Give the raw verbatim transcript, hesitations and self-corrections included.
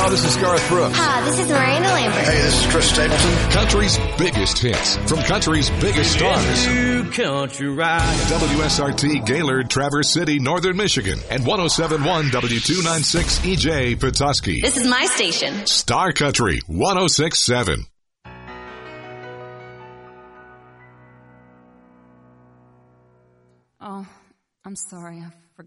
Hello, this is Garth Brooks. Hi, this is Miranda Lambert. Hey, this is Chris Stapleton. Country's biggest hits from country's biggest stars. Country ride. W S R T Gaylord, Traverse City, Northern Michigan, and one oh seven point one W two ninety-six E J Petoskey. This is my station. Star Country one oh six point seven. Oh, I'm sorry. I